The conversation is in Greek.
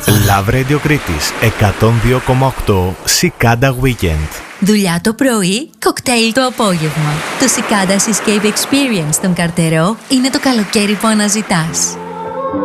Love Radio Κρήτης 102,8 Cicada Weekend. Δουλειά το πρωί, κοκτέιλ το απόγευμα. Το Cicada Escape Experience στον Καρτερό είναι το καλοκαίρι που αναζητάς.